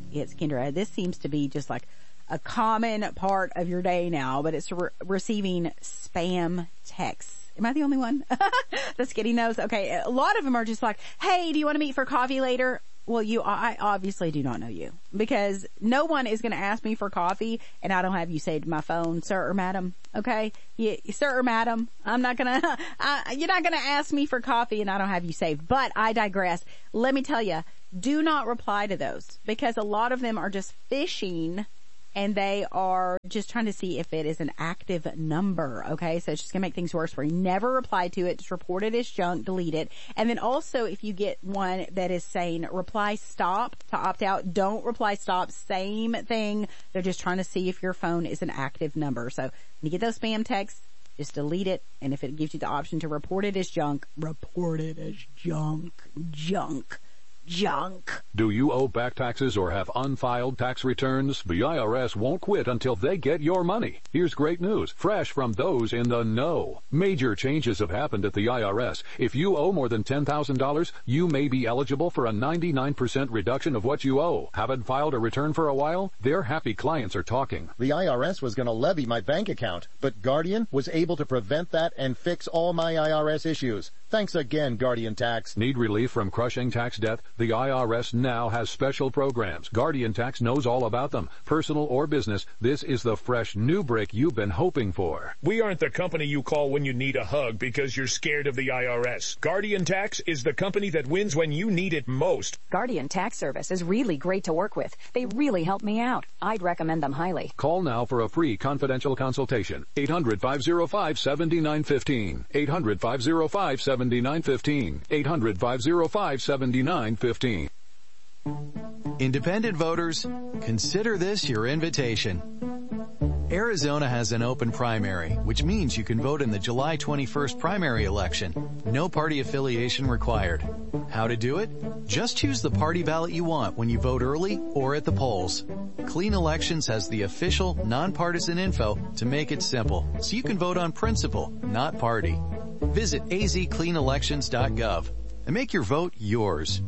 It's Kendra. This seems to be just like a common part of your day now, but it's receiving spam texts. Am I the only one that's getting those? Okay. A lot of them are just like, hey, do you want to meet for coffee later? Well, I obviously do not know you, because no one is going to ask me for coffee and I don't have you saved in my phone, sir or madam. Okay. Yeah, sir or madam. I'm not going to, you're not going to ask me for coffee and I don't have you saved, but I digress. Let me tell you, do not reply to those, because a lot of them are just phishing and they are just trying to see if it is an active number. Okay. So it's just going to make things worse for you. Never reply to it. Just report it as junk, delete it. And then also, if you get one that is saying reply stop to opt out, don't reply stop. Same thing. They're just trying to see if your phone is an active number. So when you get those spam texts, just delete it. And if it gives you the option to report it as junk, report it as junk. Do you owe back taxes or have unfiled tax returns? The IRS won't quit until they get your money. Here's great news, fresh from those in the know. Major changes have happened at the IRS. If you owe more than $10,000, you may be eligible for a 99% reduction of what you owe. Haven't filed a return for a while? Their happy clients are talking. The IRS was going to levy my bank account, but Guardian was able to prevent that and fix all my IRS issues. Thanks again, Guardian Tax. Need relief from crushing tax debt? The IRS now has special programs. Guardian Tax knows all about them. Personal or business, this is the fresh new break you've been hoping for. We aren't the company you call when you need a hug because you're scared of the IRS. Guardian Tax is the company that wins when you need it most. Guardian Tax Service is really great to work with. They really help me out. I'd recommend them highly. Call now for a free confidential consultation. 800-505-7915. 800-505-7915. 800-505-7915. Independent voters, consider this your invitation. Arizona has an open primary, which means you can vote in the July 21st primary election. No party affiliation required. How to do it? Just choose the party ballot you want when you vote early or at the polls. Clean Elections has the official, nonpartisan info to make it simple, so you can vote on principle, not party. Visit azcleanelections.gov and make your vote yours.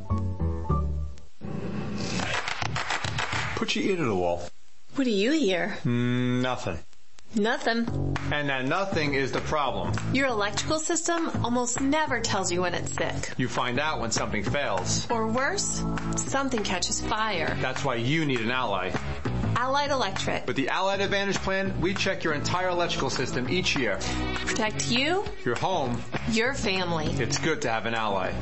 Put your ear to the wall. What do you hear? Nothing. Nothing. And that nothing is the problem. Your electrical system almost never tells you when it's sick. You find out when something fails. Or worse, something catches fire. That's why you need an Ally. Allied Electric. With the Allied Advantage plan, we check your entire electrical system each year. Protect you, your home, your family. It's good to have an ally.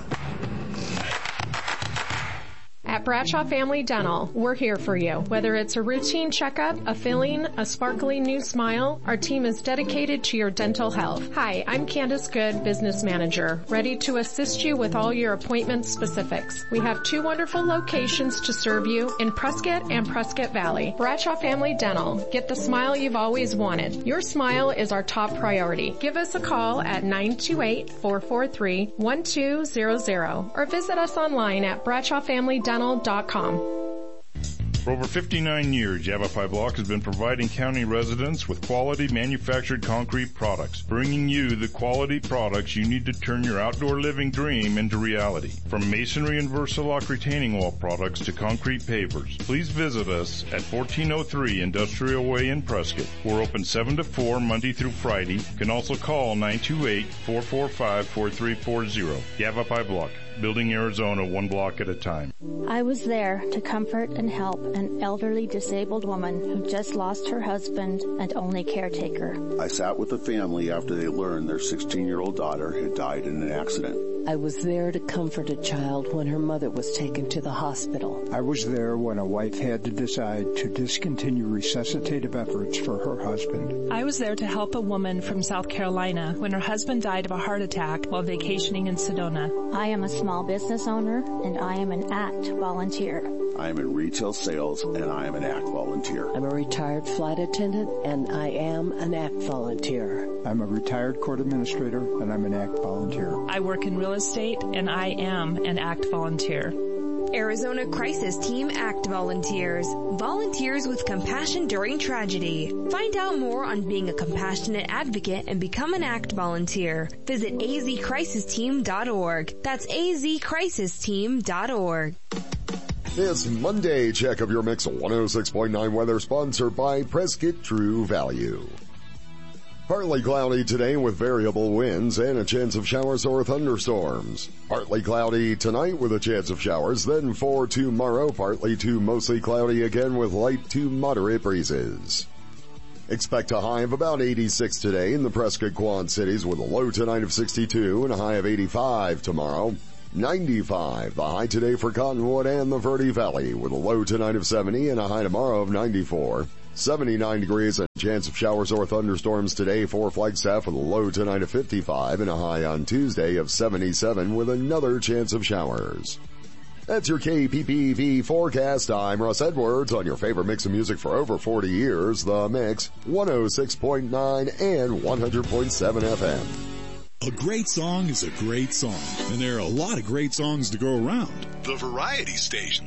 At Bradshaw Family Dental, we're here for you. Whether it's a routine checkup, a filling, a sparkling new smile, our team is dedicated to your dental health. Hi, I'm Candace Good, Business Manager, ready to assist you with all your appointment specifics. We have 2 wonderful locations to serve you in Prescott and Prescott Valley. Bradshaw Family Dental. Get the smile you've always wanted. Your smile is our top priority. Give us a call at 928-443-1200 or visit us online at bradshawfamilydental.com. For over 59 years, Yavapai Block has been providing county residents with quality manufactured concrete products, bringing you the quality products you need to turn your outdoor living dream into reality. From masonry and Versalock retaining wall products to concrete pavers, please visit us at 1403 Industrial Way in Prescott. We're open 7 to 4 Monday through Friday. You can also call 928-445-4340. Yavapai Block, building Arizona one block at a time. I was there to comfort and help an elderly disabled woman who just lost her husband and only caretaker. I sat with the family after they learned their 16-year-old daughter had died in an accident. I was there to comfort a child when her mother was taken to the hospital. I was there when a wife had to decide to discontinue resuscitative efforts for her husband. I was there to help a woman from South Carolina when her husband died of a heart attack while vacationing in Sedona. I am a small business owner and I am an ACT volunteer. I am in retail sales and I am an ACT volunteer. I'm a retired flight attendant and I am an ACT volunteer. I'm a retired court administrator and I'm an ACT volunteer. I work in real estate and I am an ACT volunteer. Arizona Crisis Team ACT Volunteers. Volunteers with compassion during tragedy. Find out more on being a compassionate advocate and become an ACT volunteer. Visit azcrisisteam.org. That's azcrisisteam.org. This Monday check of your mix 106.9 weather sponsored by Prescott True Value. Partly cloudy today with variable winds and a chance of showers or thunderstorms. Partly cloudy tonight with a chance of showers, then for tomorrow partly to mostly cloudy again with light to moderate breezes. Expect a high of about 86 today in the Prescott Quad Cities with a low tonight of 62 and a high of 85 tomorrow. 95 the high today for Cottonwood and the Verde Valley with a low tonight of 70 and a high tomorrow of 94. 79 degrees and a chance of showers or thunderstorms today for Flagstaff with a low tonight of 55 and a high on Tuesday of 77 with another chance of showers. That's your KPPV forecast. I'm Russ Edwards on your favorite mix of music for over 40 years, The Mix, 106.9 and 100.7 FM. A great song is a great song, and there are a lot of great songs to go around. The Variety Station